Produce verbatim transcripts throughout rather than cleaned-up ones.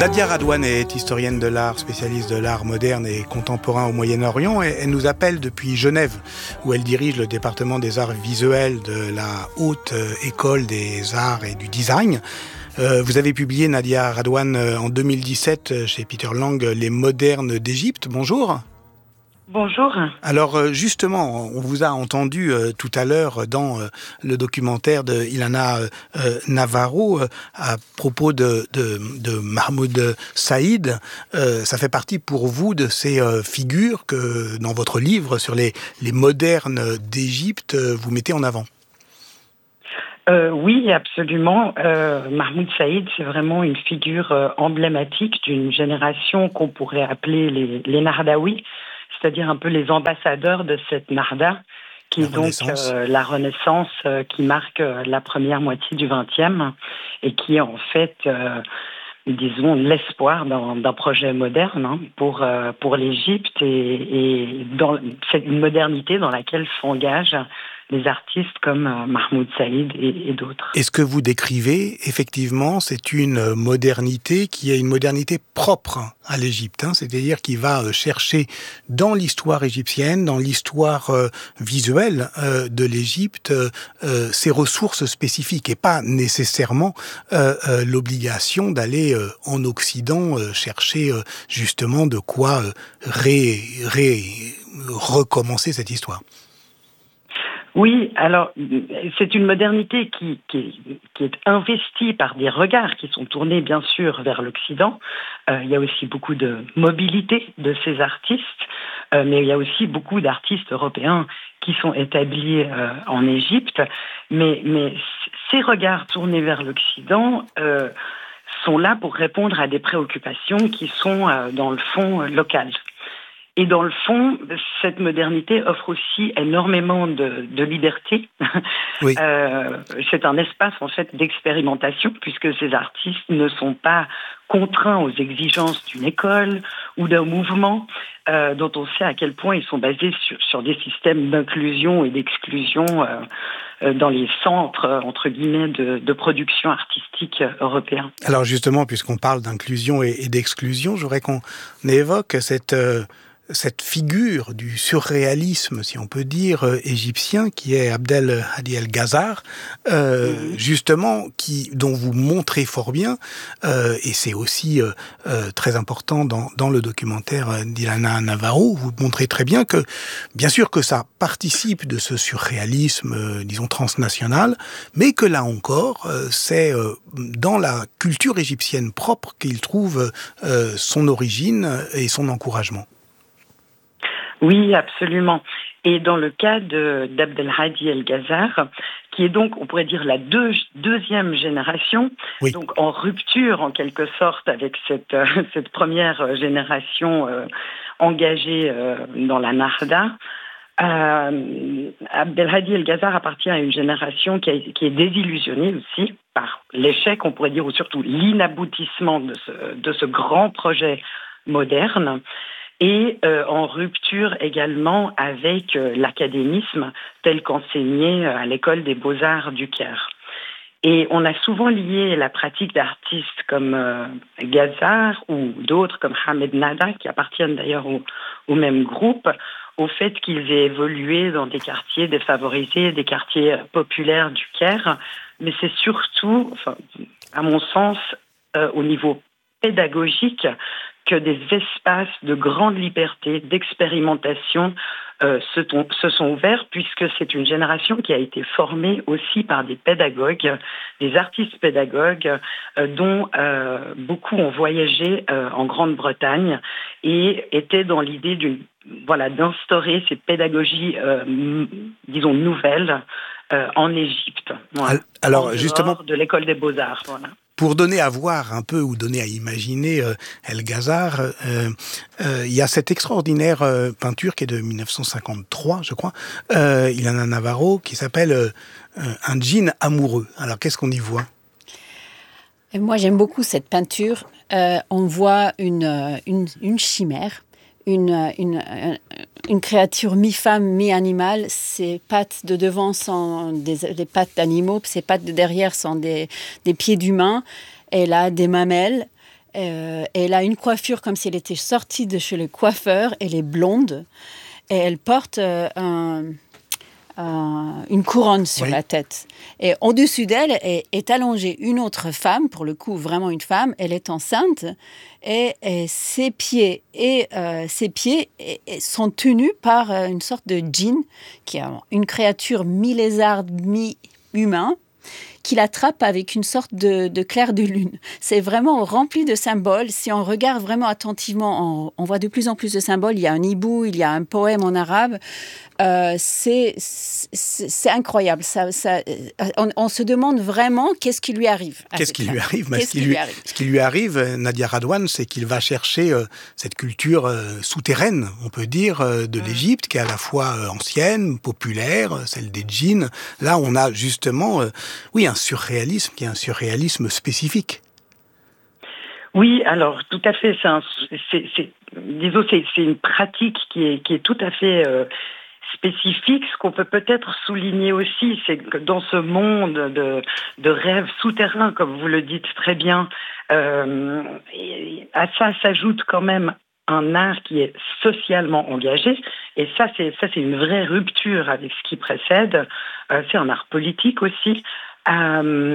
Nadia Radwan est historienne de l'art, spécialiste de l'art moderne et contemporain au Moyen-Orient. Elle nous appelle depuis Genève, où elle dirige le département des arts visuels de la Haute École des Arts et du Design. Euh, vous avez publié, Nadia Radwan, en deux mille dix-sept chez Peter Lang, Les modernes d'Égypte. Bonjour. Bonjour. Alors justement, on vous a entendu euh, tout à l'heure dans euh, le documentaire de Ilana euh, Navarro euh, à propos de, de, de Mahmoud Saïd. Euh, ça fait partie pour vous de ces euh, figures que dans votre livre sur les, les modernes d'Égypte, euh, vous mettez en avant. Euh, oui, absolument. Euh, Mahmoud Saïd, c'est vraiment une figure euh, emblématique d'une génération qu'on pourrait appeler les, les Nardawi, c'est-à-dire un peu les ambassadeurs de cette Narda, qui la est donc euh, la Renaissance euh, qui marque euh, la première moitié du vingtième et qui est en fait, euh, disons, l'espoir d'un, d'un projet moderne hein, pour, euh, pour l'Égypte et, et dans, c'est une modernité dans laquelle s'engagent des artistes comme euh, Mahmoud Saïd et, et d'autres. Et ce que vous décrivez, effectivement, c'est une modernité qui est une modernité propre à l'Égypte, hein, c'est-à-dire qui va chercher dans l'histoire égyptienne, dans l'histoire euh, visuelle euh, de l'Égypte, euh, ses ressources spécifiques et pas nécessairement euh, euh, l'obligation d'aller euh, en Occident euh, chercher euh, justement de quoi euh, ré, ré, recommencer cette histoire. Oui, alors c'est une modernité qui, qui, qui est investie par des regards qui sont tournés bien sûr vers l'Occident. Euh, il y a aussi beaucoup de mobilité de ces artistes, euh, mais il y a aussi beaucoup d'artistes européens qui sont établis euh, en Égypte. Mais, mais ces regards tournés vers l'Occident euh, sont là pour répondre à des préoccupations qui sont euh, dans le fond euh, locales. Et dans le fond, cette modernité offre aussi énormément de, de liberté. Oui. Euh, c'est un espace en fait d'expérimentation puisque ces artistes ne sont pas contraints aux exigences d'une école ou d'un mouvement euh, dont on sait à quel point ils sont basés sur, sur des systèmes d'inclusion et d'exclusion euh, dans les centres, entre guillemets, de, de production artistique européens. Alors justement, puisqu'on parle d'inclusion et, et d'exclusion, je voudrais qu'on évoque cette... Euh cette figure du surréalisme, si on peut dire, euh, égyptien, qui est Abdel Hadi El-Gazar, euh, mmh. justement, qui, dont vous montrez fort bien, euh, et c'est aussi euh, euh, très important dans, dans le documentaire d'Ilana Navarro, vous montrez très bien que, bien sûr que ça participe de ce surréalisme, euh, disons, transnational, mais que là encore, euh, c'est euh, dans la culture égyptienne propre qu'il trouve euh, son origine et son encouragement. Oui, absolument. Et dans le cas de, d'Abdelhadi El-Gazar, qui est donc, on pourrait dire, la deux, deuxième génération, oui. donc en rupture en quelque sorte avec cette, euh, cette première génération euh, engagée euh, dans la Narda, euh, Abdelhadi El-Gazar appartient à une génération qui, a, qui est désillusionnée aussi par l'échec, on pourrait dire, ou surtout l'inaboutissement de ce, de ce grand projet moderne. Et euh, en rupture également avec euh, l'académisme tel qu'enseigné à l'école des beaux-arts du Caire. Et on a souvent lié la pratique d'artistes comme euh, Gazar ou d'autres comme Hamed Nada, qui appartiennent d'ailleurs au, au même groupe, au fait qu'ils aient évolué dans des quartiers défavorisés, des quartiers populaires du Caire. Mais c'est surtout, enfin, à mon sens, euh, au niveau pédagogique, que des espaces de grande liberté, d'expérimentation euh, se, ton, se sont ouverts, puisque c'est une génération qui a été formée aussi par des pédagogues, des artistes pédagogues, euh, dont euh, beaucoup ont voyagé euh, en Grande-Bretagne et étaient dans l'idée d'une, voilà, d'instaurer ces pédagogies, euh, m- disons, nouvelles euh, en Égypte. Voilà. Alors, en justement, de l'école des beaux-arts, voilà. Pour donner à voir un peu, ou donner à imaginer euh, El-Gazar, euh, euh, il y a cette extraordinaire euh, peinture qui est de dix-neuf cent cinquante-trois, je crois, euh, Ilana Navarro, qui s'appelle euh, Un djinn amoureux. Alors, qu'est-ce qu'on y voit ? Moi, j'aime beaucoup cette peinture. Euh, on voit une, une, une chimère, une, une, une créature mi-femme, mi-animale. Ses pattes de devant sont des, des pattes d'animaux, ses pattes de derrière sont des, des pieds d'humains. Elle a des mamelles. Euh, elle a une coiffure comme si elle était sortie de chez le coiffeur. Elle est blonde et elle porte euh, un, un, une couronne sur oui. la tête. Et au-dessus d'elle est, est allongée une autre femme, pour le coup vraiment une femme. Elle est enceinte et, et ses pieds, et, euh, ses pieds et, et sont tenus par euh, une sorte de djinn, qui est une créature mi-lézard, mi-humain, qui l'attrape avec une sorte de, de clair de lune. C'est vraiment rempli de symboles. Si on regarde vraiment attentivement, on, on voit de plus en plus de symboles. Il y a un hibou, il y a un poème en arabe. Euh, c'est, c'est, c'est incroyable. Ça, ça, on, on se demande vraiment qu'est-ce qui lui arrive. Qu'est-ce qui lui arrive, qu'est-ce ce, qui lui, arrive ce qui lui arrive, Nadia Radwan, c'est qu'il va chercher euh, cette culture euh, souterraine, on peut dire, euh, de mmh. l'Égypte, qui est à la fois euh, ancienne, populaire, celle des djinns. Là, on a justement, euh, oui, un surréalisme qui est un surréalisme spécifique. Oui, alors tout à fait. C'est, un, c'est, c'est disons, c'est, c'est une pratique qui est qui est tout à fait euh, spécifique. Ce qu'on peut peut-être souligner aussi, c'est que dans ce monde de de rêves souterrains, comme vous le dites très bien, euh, et à ça s'ajoute quand même un art qui est socialement engagé, et ça c'est ça c'est une vraie rupture avec ce qui précède. Euh, c'est un art politique aussi. Euh,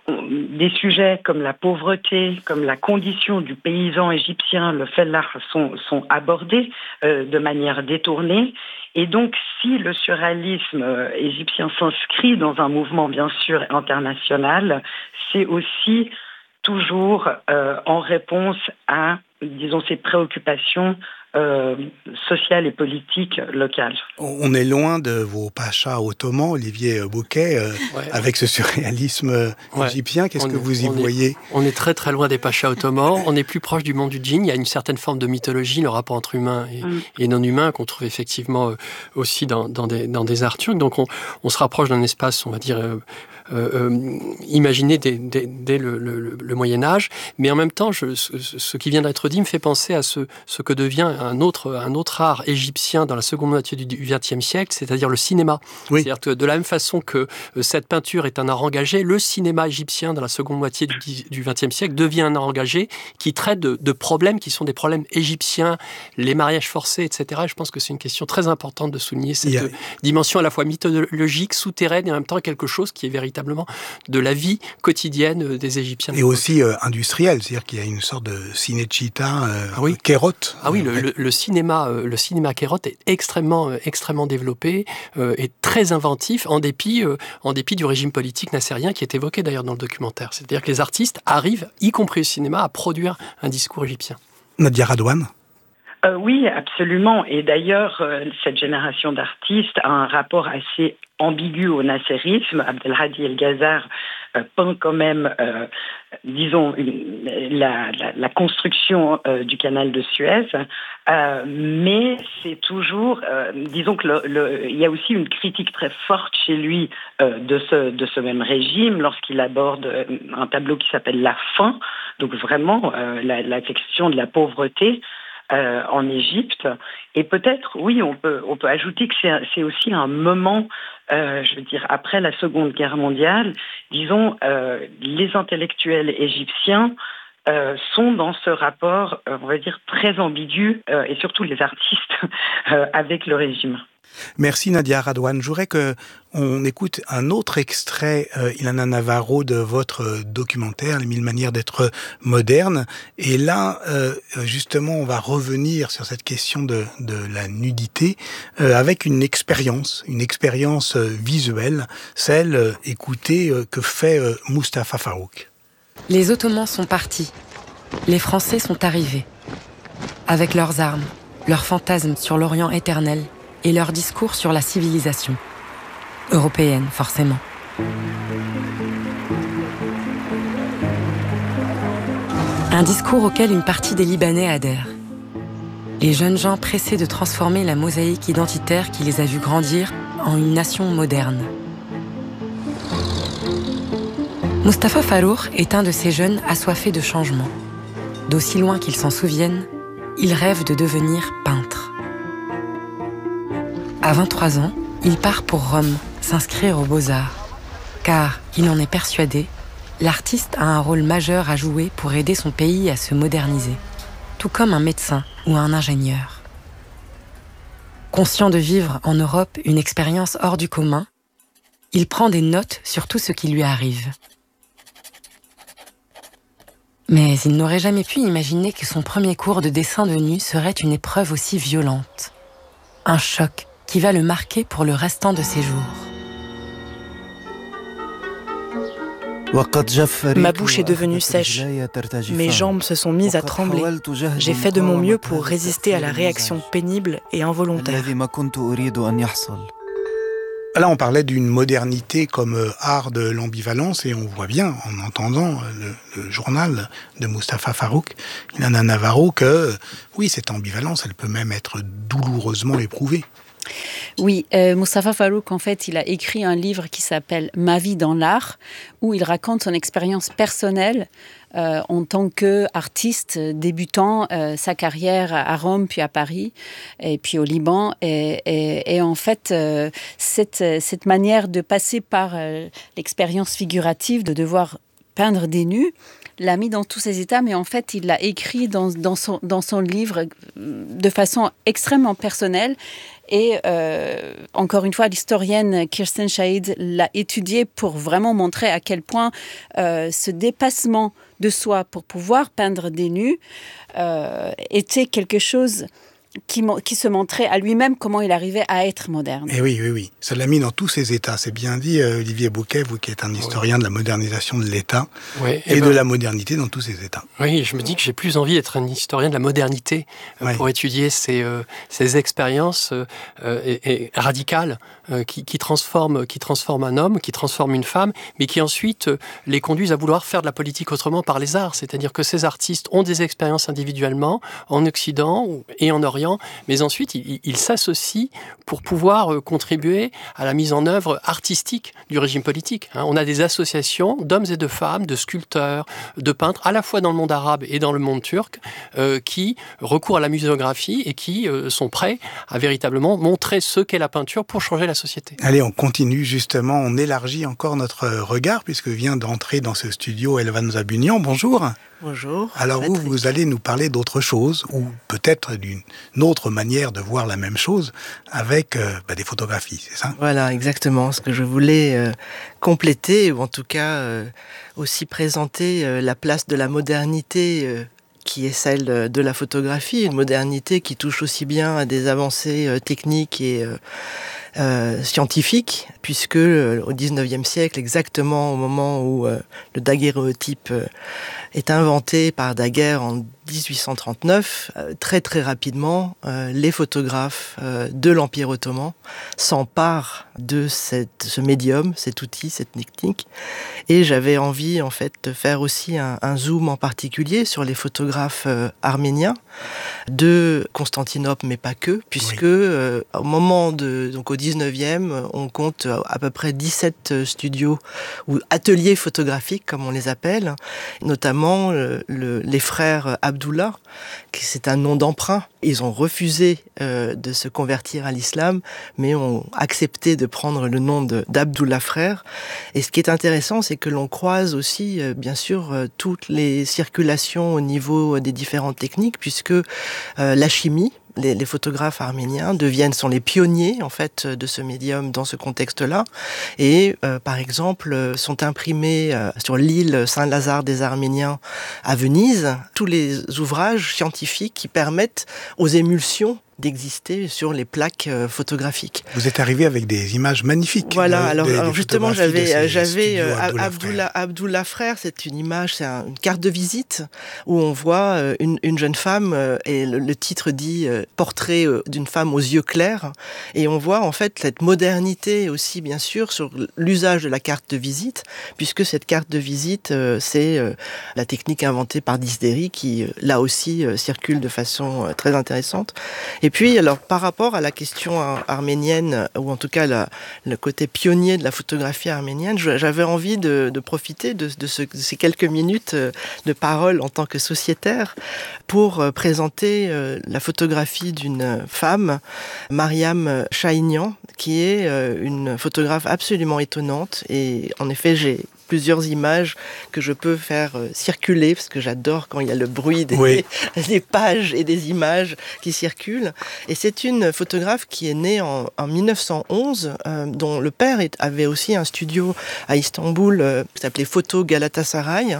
des sujets comme la pauvreté, comme la condition du paysan égyptien, le fellah, sont, sont abordés euh, de manière détournée. Et donc, si le surréalisme euh, égyptien s'inscrit dans un mouvement, bien sûr, international, c'est aussi toujours euh, en réponse à, disons, ces préoccupations Euh, sociale et politique locale. On est loin de vos pachas ottomans, Olivier Bouquet, euh, ouais. avec ce surréalisme ouais. égyptien. Qu'est-ce on que est, vous y on voyez est, On est très très loin des pachas ottomans. On est plus proche du monde du djinn. Il y a une certaine forme de mythologie, le rapport entre humain et, mm. et non humain, qu'on trouve effectivement aussi dans, dans, des, dans des arts turcs. Donc on, on se rapproche d'un espace, on va dire, euh, euh, imaginé dès, dès, dès le, le, le Moyen-Âge. Mais en même temps, je, ce, ce qui vient d'être dit me fait penser à ce, ce que devient un autre, un autre art égyptien dans la seconde moitié du vingtième siècle, c'est-à-dire le cinéma. Oui. C'est-à-dire que de la même façon que cette peinture est un art engagé, le cinéma égyptien dans la seconde moitié du vingtième siècle devient un art engagé qui traite de, de problèmes qui sont des problèmes égyptiens, les mariages forcés, et cetera. Et je pense que c'est une question très importante de souligner cette a... dimension à la fois mythologique, souterraine, et en même temps quelque chose qui est véritablement de la vie quotidienne des Égyptiens. Et aussi euh, industriel, c'est-à-dire qu'il y a une sorte de Cinecittà, euh, ah oui. Kérot. Ah oui, le, le, le cinéma, euh, le cinéma Kérot est extrêmement, euh, extrêmement développé euh, et très inventif, en dépit, euh, en dépit du régime politique nassérien qui est évoqué d'ailleurs dans le documentaire. C'est-à-dire que les artistes arrivent, y compris au cinéma, à produire un discours égyptien. Nadia Radwan. Euh, oui, absolument. Et d'ailleurs, euh, cette génération d'artistes a un rapport assez ambigu au nasserisme. Abdelhadi El Gazzar euh, peint quand même, euh, disons, une, la, la, la construction euh, du canal de Suez, euh, mais c'est toujours, euh, disons que le, le, il y a aussi une critique très forte chez lui euh, de ce de ce même régime lorsqu'il aborde un tableau qui s'appelle La Faim, donc vraiment euh, la, la question de la pauvreté. Euh, en Égypte, et peut-être, oui, on peut on peut ajouter que c'est c'est aussi un moment, euh, je veux dire, après la Seconde Guerre mondiale, disons, euh, les intellectuels égyptiens euh, sont dans ce rapport, euh, on va dire, très ambigu, euh, et surtout les artistes euh, avec le régime. Merci Nadia Radwan. Je voudrais qu'on écoute un autre extrait, euh, Ilana Navarro, de votre documentaire, Les mille manières d'être moderne. Et là, euh, justement, on va revenir sur cette question de, de la nudité euh, avec une expérience, une expérience euh, visuelle, celle, euh, écoutez, euh, que fait euh, Mustapha Farrouk. Les Ottomans sont partis. Les Français sont arrivés. Avec leurs armes, leurs fantasmes sur l'Orient éternel, et leur discours sur la civilisation. Européenne, forcément. Un discours auquel une partie des Libanais adhère. Les jeunes gens pressés de transformer la mosaïque identitaire qui les a vus grandir en une nation moderne. Mustapha Farrouk est un de ces jeunes assoiffés de changement. D'aussi loin qu'ils s'en souviennent, il rêve de devenir peintre. À vingt-trois ans, il part pour Rome, s'inscrire aux Beaux-Arts, car il en est persuadé, l'artiste a un rôle majeur à jouer pour aider son pays à se moderniser, tout comme un médecin ou un ingénieur. Conscient de vivre en Europe une expérience hors du commun, il prend des notes sur tout ce qui lui arrive. Mais il n'aurait jamais pu imaginer que son premier cours de dessin de nu serait une épreuve aussi violente. Un choc qui va le marquer pour le restant de ses jours. Ma bouche est devenue sèche. Mes jambes se sont mises à trembler. J'ai fait de mon mieux pour résister à la réaction pénible et involontaire. Là, on parlait d'une modernité comme art de l'ambivalence et on voit bien, en entendant le, le journal de Mustapha Farrouk, Ilana Navarro, que oui, cette ambivalence, elle peut même être douloureusement éprouvée. Oui, euh, Mustapha Farrouk, en fait, il a écrit un livre qui s'appelle « Ma vie dans l'art », où il raconte son expérience personnelle euh, en tant qu'artiste débutant, euh, sa carrière à Rome, puis à Paris, et puis au Liban. Et, et, et en fait, euh, cette, cette manière de passer par euh, l'expérience figurative, de devoir peindre des nus, l'a mis dans tous ses états, mais en fait, il l'a écrit dans, dans, son, dans son livre de façon extrêmement personnelle. Et euh, encore une fois, l'historienne Kirsten Shahid l'a étudié pour vraiment montrer à quel point euh, ce dépassement de soi pour pouvoir peindre des nus euh, était quelque chose qui, qui se montrait à lui-même comment il arrivait à être moderne. Et oui, oui, oui. Ça l'a mis dans tous ses états. C'est bien dit, euh, Olivier Bouquet, vous qui êtes un historien oui. de la modernisation de l'État oui, et, et ben, de la modernité dans tous ses états. Oui, je me dis que j'ai plus envie d'être un historien de la modernité euh, oui. pour étudier ces, euh, ces expériences euh, et, et radicales euh, qui, qui, transforment, qui transforment un homme, qui transforment une femme, mais qui ensuite euh, les conduisent à vouloir faire de la politique autrement par les arts. C'est-à-dire que ces artistes ont des expériences individuellement en Occident et en Orient, mais ensuite ils, ils s'associent pour pouvoir euh, contribuer à la mise en œuvre artistique du régime politique. Hein. On a des associations d'hommes et de femmes, de sculpteurs, de peintres, à la fois dans le monde arabe et dans le monde turc, euh, qui recourent à la muséographie et qui euh, sont prêts à véritablement montrer ce qu'est la peinture pour changer la société. Allez, on continue justement, on élargit encore notre regard, puisque vient d'entrer dans ce studio Elvan Zabunian. Bonjour. Bonjour. Alors vous, vous allez nous parler d'autre chose, ou peut-être d'une autre manière de voir la même chose, avec euh, bah, des photographies, c'est ça ? Voilà, exactement. Ce que je voulais euh, compléter, ou en tout cas euh, aussi présenter euh, la place de la modernité euh, qui est celle de la photographie, une modernité qui touche aussi bien à des avancées euh, techniques et euh, Euh, scientifique, puisque euh, au dix-neuvième siècle, exactement au moment où euh, le daguerréotype euh, est inventé par Daguerre en dix-huit cent trente-neuf, euh, très très rapidement, euh, les photographes euh, de l'Empire ottoman s'emparent de cette, ce médium, cet outil, cette technique. Et j'avais envie en fait de faire aussi un, un zoom en particulier sur les photographes euh, arméniens de Constantinople, mais pas que, puisque oui. euh, au moment de, donc au dix-neuvième, on compte à peu près dix-sept studios ou ateliers photographiques, comme on les appelle, notamment le, le, les frères Abdullah, qui c'est un nom d'emprunt. Ils ont refusé euh, de se convertir à l'islam, mais ont accepté de prendre le nom de, d'Abdullah frère. Et ce qui est intéressant, c'est que l'on croise aussi, euh, bien sûr, euh, toutes les circulations au niveau des différentes techniques, puisque euh, la chimie, Les, les photographes arméniens deviennent, sont les pionniers en fait de ce médium dans ce contexte-là, et euh, par exemple sont imprimés euh, sur l'île Saint-Lazare des Arméniens à Venise tous les ouvrages scientifiques qui permettent aux émulsions d'exister sur les plaques euh, photographiques. Vous êtes arrivé avec des images magnifiques. Voilà, de, alors, des, alors des justement, j'avais, j'avais euh, Abdullah, Abdullah, Abdullah frère, c'est une image, c'est un, une carte de visite où on voit euh, une, une jeune femme, euh, et le, le titre dit euh, « Portrait euh, d'une femme aux yeux clairs », et on voit en fait cette modernité aussi, bien sûr, sur l'usage de la carte de visite, puisque cette carte de visite, euh, c'est euh, la technique inventée par Disdéry, qui, euh, là aussi, euh, circule de façon euh, très intéressante. Et Et puis, alors, par rapport à la question arménienne, ou en tout cas la, le côté pionnier de la photographie arménienne, j'avais envie de, de profiter de, de, ce, de ces quelques minutes de parole en tant que sociétaire pour présenter la photographie d'une femme, Mariam Shahinian, qui est une photographe absolument étonnante. Et en effet, j'ai plusieurs images que je peux faire euh, circuler, parce que j'adore quand il y a le bruit des, oui. des pages et des images qui circulent. Et c'est une photographe qui est née en, en mille neuf cent onze, euh, dont le père est, avait aussi un studio à Istanbul euh, qui s'appelait Photo Galatasaray.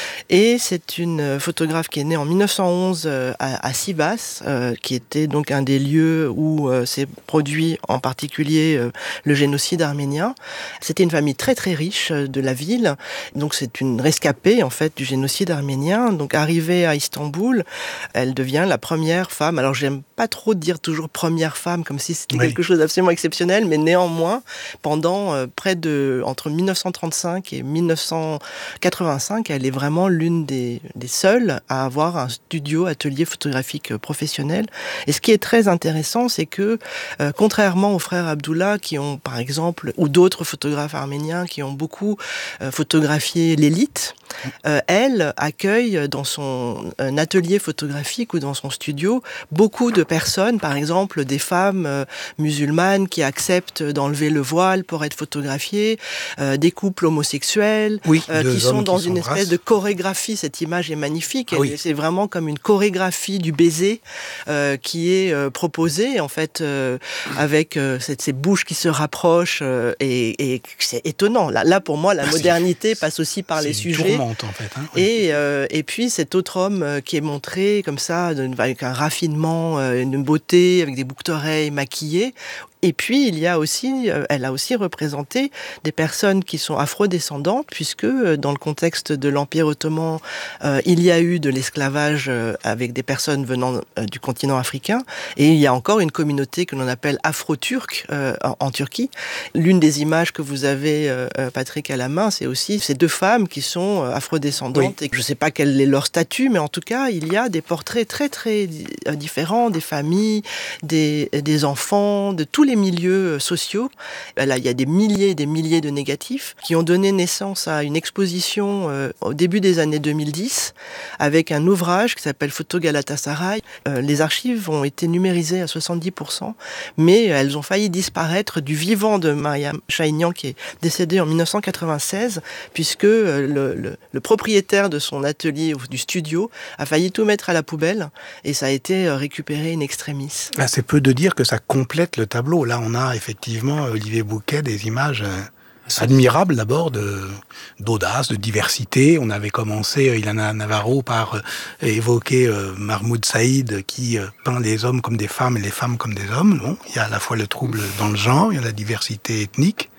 Et c'est une photographe qui est née en mille neuf cent onze euh, à, à Sivas, euh, qui était donc un des lieux où euh, s'est produit en particulier euh, le génocide arménien. C'était une famille très très riche euh, de la ville, donc c'est une rescapée en fait du génocide arménien. Donc arrivée à Istanbul, elle devient la première femme, alors j'aime pas trop dire toujours première femme comme si c'était oui. quelque chose d'absolument exceptionnel, mais néanmoins pendant euh, près de entre mille neuf cent trente-cinq et mille neuf cent quatre-vingt-cinq, elle est vraiment l'une des, des seules à avoir un studio atelier photographique professionnel. Et ce qui est très intéressant, c'est que euh, contrairement aux frères Abdullah qui ont par exemple, ou d'autres photographes arméniens qui ont beaucoup euh, photographié l'élite, euh, elle accueille dans son euh, atelier photographique ou dans son studio beaucoup de personnes, par exemple des femmes euh, musulmanes qui acceptent d'enlever le voile pour être photographiées, euh, des couples homosexuels oui, euh, qui sont dans qui une espèce de chorégraphie. Cette image est magnifique, elle, oui. c'est vraiment comme une chorégraphie du baiser euh, qui est euh, proposée en fait euh, avec euh, cette, ces bouches qui se rapprochent euh, et, et c'est étonnant. Là, là pour moi la modernité passe aussi par les sujets. Tourmente, en fait, hein, oui. Et, euh, et puis cet autre homme euh, qui est montré comme ça avec un raffinement, euh, une beauté, avec des boucles d'oreilles maquillées. Et puis, il y a aussi, euh, elle a aussi représenté des personnes qui sont afrodescendantes, puisque euh, dans le contexte de l'Empire ottoman, euh, il y a eu de l'esclavage euh, avec des personnes venant euh, du continent africain, et il y a encore une communauté que l'on appelle afro-turque euh, en, en Turquie. L'une des images que vous avez, euh, Patrick, à la main, c'est aussi ces deux femmes qui sont euh, afrodescendantes, oui. et je ne sais pas quel est leur statut, mais en tout cas, il y a des portraits très très différents, des familles, des, des enfants, de tous les milieux sociaux. Là, il y a des milliers et des milliers de négatifs qui ont donné naissance à une exposition euh, au début des années deux mille dix avec un ouvrage qui s'appelle Photo Galatasaray. Euh, les archives ont été numérisées à soixante-dix pour cent, mais elles ont failli disparaître du vivant de Mariam Şahinyan qui est décédée en mille neuf cent quatre-vingt-seize, puisque le, le, le propriétaire de son atelier ou du studio a failli tout mettre à la poubelle et ça a été récupéré in extremis. Ah, c'est peu de dire que ça complète le tableau. Là, on a effectivement, Olivier Bouquet, des images admirables d'abord, de, d'audace, de diversité. On avait commencé, Ilana Navarro, par évoquer Mahmoud Saïd qui peint les hommes comme des femmes et les femmes comme des hommes. Bon, il y a à la fois le trouble dans le genre, il y a la diversité ethnique.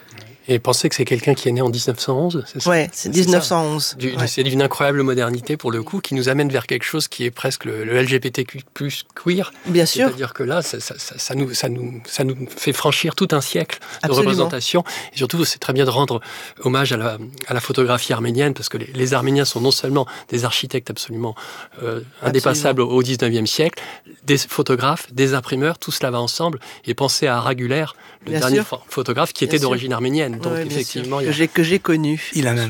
Et pensez que c'est quelqu'un qui est né en dix-neuf cent onze, c'est ça ? Ouais, c'est dix-neuf cent onze. Du, ouais. C'est d'une incroyable modernité, pour le coup, qui nous amène vers quelque chose qui est presque le, le L G B T Q plus queer. Bien sûr. C'est-à-dire que là, ça, ça, ça, ça, nous, ça, nous, ça nous fait franchir tout un siècle de Absolument. représentation. Et surtout, c'est très bien de rendre hommage à la, à la photographie arménienne, parce que les, les Arméniens sont non seulement des architectes absolument euh, indépassables au dix-neuvième siècle, des photographes, des imprimeurs, tout cela va ensemble. Et pensez à Araguler, le bien dernier sûr. photographe qui bien était sûr. d'origine arménienne. Donc, ouais, effectivement, que j'ai, que j'ai connu. Il en a.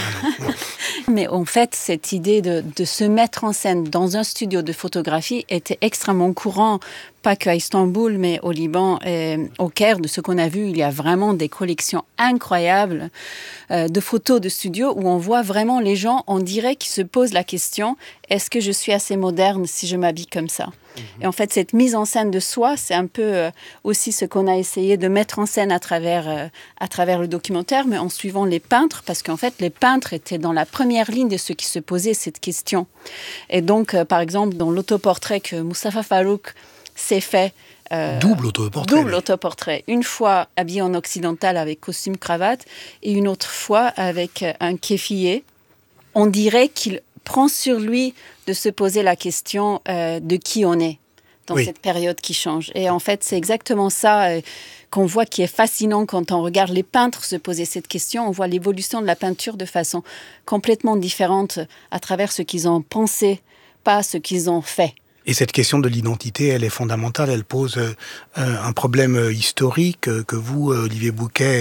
Mais en fait, cette idée de, de se mettre en scène dans un studio de photographie était extrêmement courant, pas qu'à Istanbul, mais au Liban et au Caire. De ce qu'on a vu, il y a vraiment des collections incroyables euh, de photos de studio où on voit vraiment les gens, on dirait qu'ils se posent la question, est-ce que je suis assez moderne si je m'habille comme ça ? Et en fait, cette mise en scène de soi, c'est un peu euh, aussi ce qu'on a essayé de mettre en scène à travers, euh, à travers le documentaire, mais en suivant les peintres, parce qu'en fait, les peintres étaient dans la première ligne de ceux qui se posaient cette question. Et donc, euh, par exemple, dans l'autoportrait que Moustapha Farrouk s'est fait, Euh, double autoportrait. Double autoportrait. Une fois habillé en occidental avec costume cravate et une autre fois avec un kéfier. On dirait qu'il prend sur lui de se poser la question euh, de qui on est dans oui. cette période qui change. Et en fait, c'est exactement ça euh, qu'on voit qui est fascinant quand on regarde les peintres se poser cette question. On voit l'évolution de la peinture de façon complètement différente à travers ce qu'ils ont pensé, pas ce qu'ils ont fait. Et cette question de l'identité, elle est fondamentale. Elle pose euh, un problème historique euh, que vous, Olivier Bouquet, euh,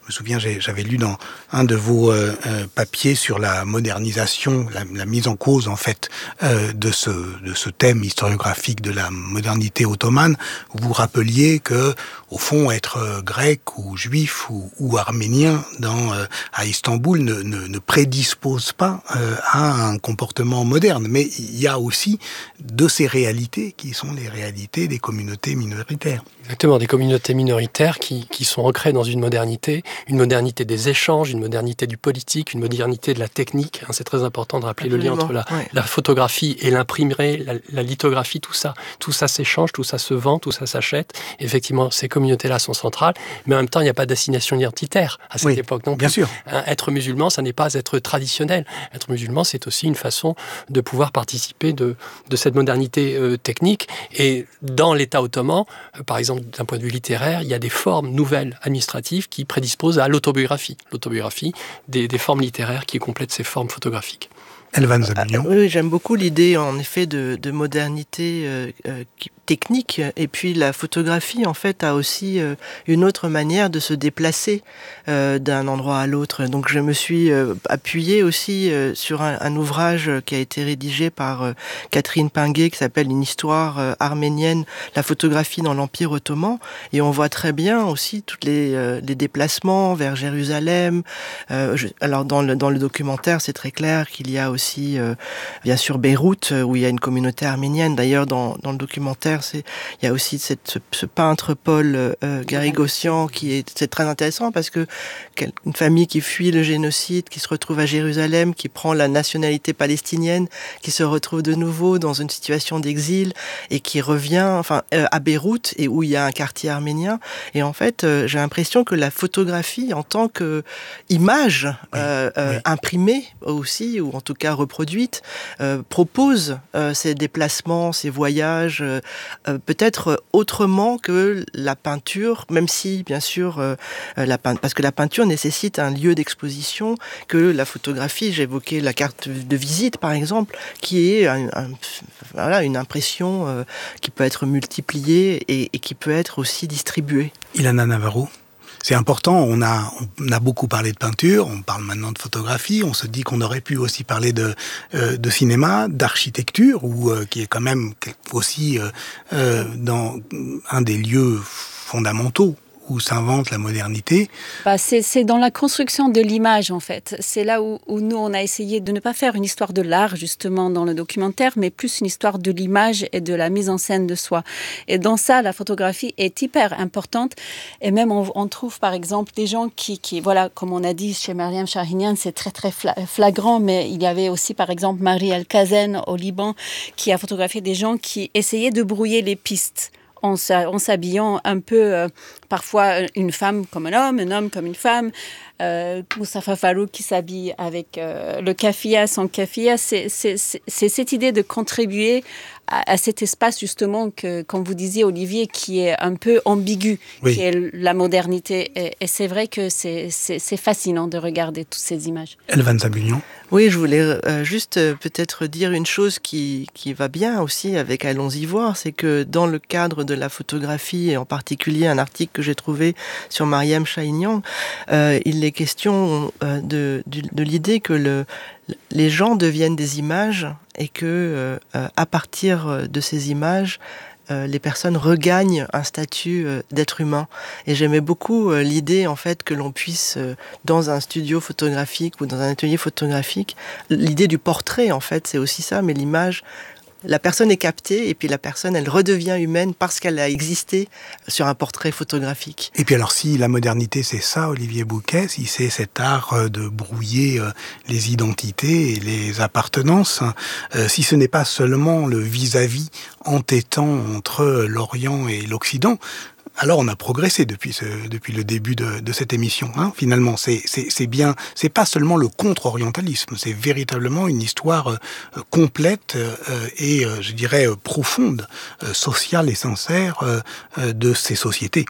me souviens, j'avais lu dans un de vos euh, papiers sur la modernisation, la, la mise en cause en fait euh, de ce de ce thème historiographique de la modernité ottomane, où vous rappeliez que au fond être grec ou juif ou, ou arménien dans euh, à Istanbul ne, ne, ne prédispose pas euh, à un comportement moderne, mais il y a aussi de ces réalités qui sont les réalités des communautés minoritaires. Exactement, des communautés minoritaires qui, qui sont ancrées dans une modernité, une modernité des échanges, une modernité du politique, une modernité de la technique. Hein, c'est très important de rappeler Absolument, le lien entre la, ouais. la photographie et l'imprimerie, la, la lithographie, tout ça. Tout ça s'échange, tout ça se vend, tout ça s'achète. Effectivement, ces communautés-là sont centrales, mais en même temps, il n'y a pas d'assignation identitaire à cette oui, époque. Donc, bien sûr. Hein, être musulman, ça n'est pas être traditionnel. Être musulman, c'est aussi une façon de pouvoir participer de, de cette modernité euh, technique. Et dans l'État ottoman, euh, par exemple, d'un point de vue littéraire, il y a des formes nouvelles administratives qui prédisposent à l'autobiographie. L'autobiographie, des, des formes littéraires qui complètent ces formes photographiques. Elvan Zabunian. Ah, oui, j'aime beaucoup l'idée, en effet, de, de modernité euh, euh, technique. Et puis la photographie, en fait, a aussi euh, une autre manière de se déplacer euh, d'un endroit à l'autre. Donc je me suis euh, appuyée aussi euh, sur un, un ouvrage qui a été rédigé par euh, Catherine Pinguet, qui s'appelle « Une histoire euh, arménienne, la photographie dans l'Empire ottoman ». Et on voit très bien aussi tous les, euh, les déplacements vers Jérusalem. Euh, je, alors dans le, dans le documentaire, c'est très clair qu'il y a aussi, euh, bien sûr, Beyrouth, où il y a une communauté arménienne. D'ailleurs, dans, dans le documentaire, c'est, il y a aussi cette, ce, ce peintre Paul euh, Garigossian qui est, c'est très intéressant parce que une famille qui fuit le génocide, qui se retrouve à Jérusalem, qui prend la nationalité palestinienne, qui se retrouve de nouveau dans une situation d'exil et qui revient, enfin, euh, à Beyrouth et où il y a un quartier arménien. Et en fait, euh, j'ai l'impression que la photographie, en tant qu'image euh, oui, euh, oui. imprimée aussi, ou en tout cas reproduite, euh, propose euh, ces déplacements, ces voyages, euh, euh, peut-être autrement que la peinture, même si, bien sûr, euh, la peint- parce que la peinture nécessite un lieu d'exposition, que la photographie, j'évoquais la carte de visite, par exemple, qui est un, un, voilà, une impression euh, qui peut être multipliée et, et qui peut être aussi distribuée. Ilana Navarro. C'est important, on a, on a beaucoup parlé de peinture, on parle maintenant de photographie, on se dit qu'on aurait pu aussi parler de, euh, de cinéma, d'architecture, ou euh, qui est quand même aussi euh, euh, dans un des lieux fondamentaux où s'invente la modernité. Bah c'est, c'est dans la construction de l'image, en fait. C'est là où, où nous, on a essayé de ne pas faire une histoire de l'art, justement, dans le documentaire, mais plus une histoire de l'image et de la mise en scène de soi. Et dans ça, la photographie est hyper importante. Et même, on, on trouve, par exemple, des gens qui, qui, voilà, comme on a dit chez Mariam Shahinian, c'est très, très flagrant, mais il y avait aussi, par exemple, Marie El-Kazen au Liban, qui a photographié des gens qui essayaient de brouiller les pistes. En s'habillant un peu, euh, parfois une femme comme un homme, un homme comme une femme. Euh, Moustapha Farouk qui s'habille avec euh, le kafia, sans kafia. C'est, c'est, c'est, c'est cette idée de contribuer à, à cet espace, justement, que, comme vous disiez, Olivier, qui est un peu ambigu, oui. qui est la modernité. Et, et c'est vrai que c'est, c'est, c'est fascinant de regarder toutes ces images. Elvan Zabunian. Oui, je voulais euh, juste euh, peut-être dire une chose qui, qui va bien aussi avec Allons-y voir, c'est que dans le cadre de la photographie, et en particulier un article que j'ai trouvé sur Mariam Shahinian, euh, il est question euh, de, de, de l'idée que le, les gens deviennent des images et que euh, à partir de ces images, Euh, les personnes regagnent un statut euh, d'être humain. Et j'aimais beaucoup euh, l'idée, en fait, que l'on puisse, euh, dans un studio photographique ou dans un atelier photographique, l'idée du portrait, en fait, c'est aussi ça, mais l'image, la personne est captée et puis la personne, elle redevient humaine parce qu'elle a existé sur un portrait photographique. Et puis alors, si la modernité, c'est ça, Olivier Bouquet, si c'est cet art de brouiller les identités et les appartenances, euh, si ce n'est pas seulement le vis-à-vis entêtant entre l'Orient et l'Occident, alors on a progressé depuis ce, depuis le début de, de cette émission. Hein. Finalement, c'est, c'est, c'est bien, c'est pas seulement le contre-orientalisme, c'est véritablement une histoire euh, complète euh, et, euh, je dirais, profonde, euh, sociale et sincère euh, euh, de ces sociétés.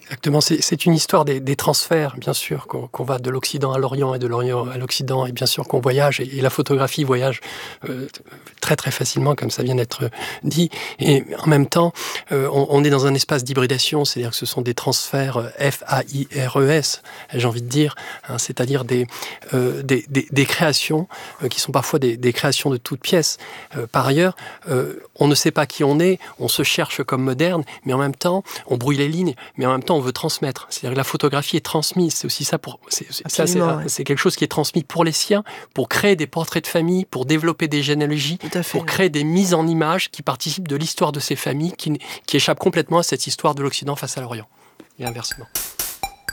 Exactement, c'est, c'est une histoire des, des transferts, bien sûr, qu'on, qu'on va de l'Occident à l'Orient et de l'Orient à l'Occident, et bien sûr qu'on voyage, et, et la photographie voyage euh, très très facilement, comme ça vient d'être dit, et en même temps, euh, on, on est dans un espace d'hybridation, c'est-à-dire que ce sont des transferts F A I R E S, j'ai envie de dire, hein, c'est-à-dire des, euh, des, des, des créations euh, qui sont parfois des, des créations de toutes pièces. Euh, par ailleurs, euh, on ne sait pas qui on est, on se cherche comme moderne, mais en même temps, on brouille les lignes, mais en même temps, on veut transmettre. C'est-à-dire que la photographie est transmise. C'est aussi ça pour. C'est, ça, c'est, ouais. c'est quelque chose qui est transmis pour les siens, pour créer des portraits de famille, pour développer des généalogies, pour créer des mises en images qui participent de l'histoire de ces familles, qui, qui échappent complètement à cette histoire de l'Occident face à l'Orient. Et inversement.